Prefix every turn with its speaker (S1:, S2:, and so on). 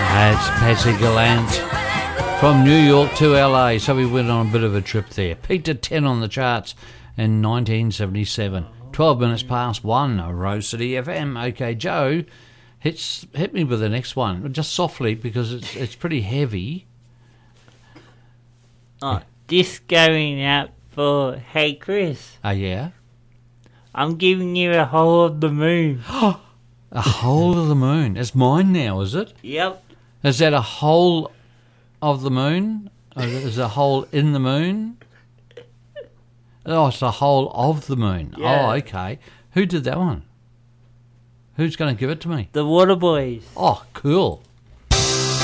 S1: That's Patsy Gallant from New York to LA. So we went on a bit of a trip there. Peaked at 10 on the charts in 1977. 12 minutes past 1, Rose City FM. Okay, Joe, hit me with the next one. Just softly because it's pretty heavy.
S2: Oh, this going out for Hey Chris.
S1: Oh, yeah?
S2: I'm giving you a hole of the moon.
S1: A hole of the moon. It's mine now, is it?
S2: Yep.
S1: Is that a hole of the moon? Or is it a hole in the moon? Oh, it's a hole of the moon.
S2: Yeah.
S1: Oh, okay. Who did that one? Who's going to give it to me?
S2: The Waterboys.
S1: Oh, cool.